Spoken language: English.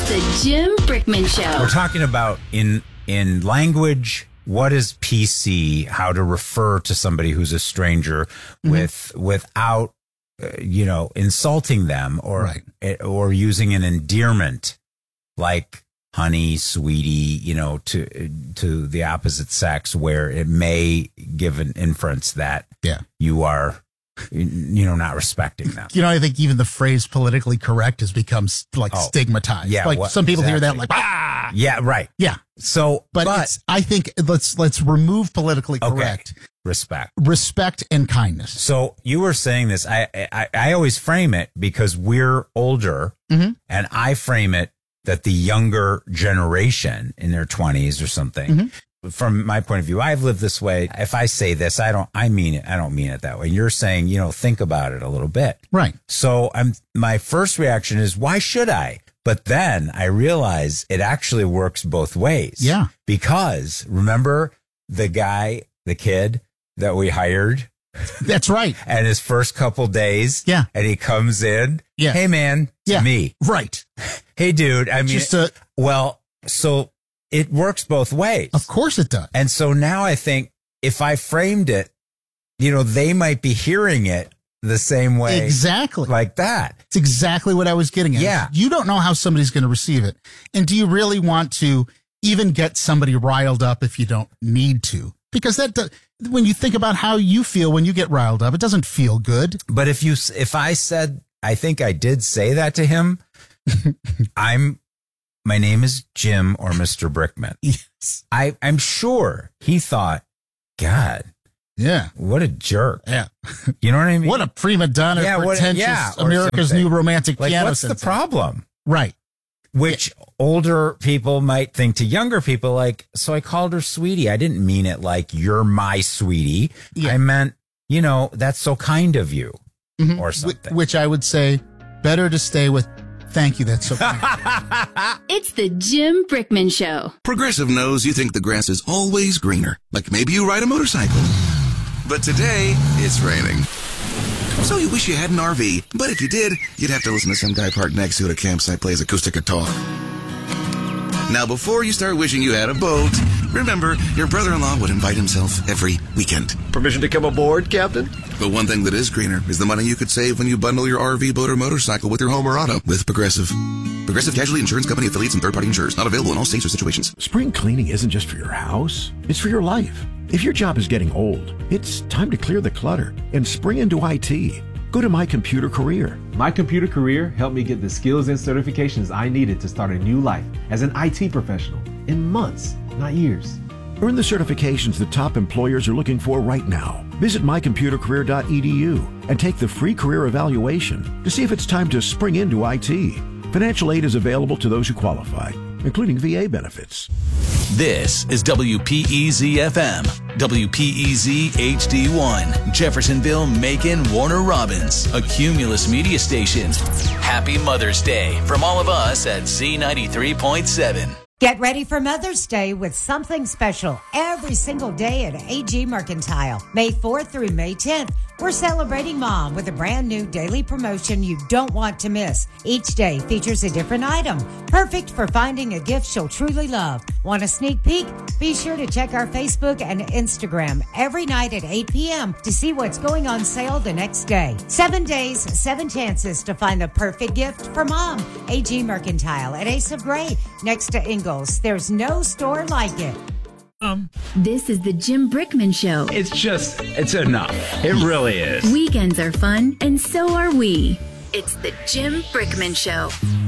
the Jim Brickman Show. We're talking about in language, what is PC, how to refer to somebody who's a stranger without, insulting them or using an endearment like honey, sweetie, to the opposite sex, where it may give an inference that you are, not respecting them. I think even the phrase politically correct has become stigmatized. Yeah. Like some people hear that like, ah. Yeah, right. Yeah. So, but I think let's remove politically correct. Respect and kindness. So you were saying this. I always frame it because we're older, and I frame it that the younger generation in their 20s or something. From my point of view, I've lived this way. If I say this, I don't mean it. I don't mean it that way. You're saying, think about it a little bit. Right. So my first reaction is, why should I? But then I realize it actually works both ways. Yeah. Because remember the kid that we hired? That's right. And his first couple days. Yeah. And he comes in. Yeah. Hey, man. To me. Right. Hey, dude. I mean, so it works both ways. Of course it does. And so now I think if I framed it, they might be hearing it the same way. Exactly. Like that. It's exactly what I was getting at. Yeah. You don't know how somebody's going to receive it. And do you really want to even get somebody riled up if you don't need to? Because when you think about how you feel when you get riled up, it doesn't feel good. But if I said, I think I did say that to him, my name is Jim or Mr. Brickman. Yes. I'm sure he thought, God. Yeah. What a jerk. Yeah. You know what I mean? What a prima donna, pretentious, America's new romantic piano. What's the problem? Right. Which older people might think to younger people, so I called her sweetie. I didn't mean it like you're my sweetie. Yeah. I meant, that's so kind of you or something. Which I would say better to stay with. Thank you. That's so kind. It's the Jim Brickman Show. Progressive knows you think the grass is always greener. Like maybe you ride a motorcycle. But today, it's raining. So you wish you had an RV. But if you did, you'd have to listen to some guy parked next to you at a campsite plays acoustic guitar. Now, before you start wishing you had a boat, remember, your brother-in-law would invite himself every weekend. Permission to come aboard, Captain? But one thing that is greener is the money you could save when you bundle your RV, boat, or motorcycle with your home or auto with Progressive. Progressive Casualty Insurance Company affiliates and third-party insurers. Not available in all states or situations. Spring cleaning isn't just for your house. It's for your life. If your job is getting old, it's time to clear the clutter and spring into IT. Go to My Computer Career. My Computer Career helped me get the skills and certifications I needed to start a new life as an IT professional in months, not years. Earn the certifications that top employers are looking for right now. Visit mycomputercareer.edu and take the free career evaluation to see if it's time to spring into IT. Financial aid is available to those who qualify, including VA benefits. This is WPEZ-FM, WPEZ HD1, Jeffersonville, Macon, Warner Robins, a Cumulus media station. Happy Mother's Day from all of us at Z93.7. Get ready for Mother's Day with something special every single day at AG Mercantile. May 4th through May 10th, we're celebrating Mom with a brand new daily promotion you don't want to miss. Each day features a different item, perfect for finding a gift she'll truly love. Want a sneak peek? Be sure to check our Facebook and Instagram every night at 8 p.m. to see what's going on sale the next day. 7 days, 7 chances to find the perfect gift for Mom. AG Mercantile at Ace of Gray, next to Ingalls. There's no store like it. This is the Jim Brickman Show. It's enough. It really is. Weekends are fun, and so are we. It's the Jim Brickman Show.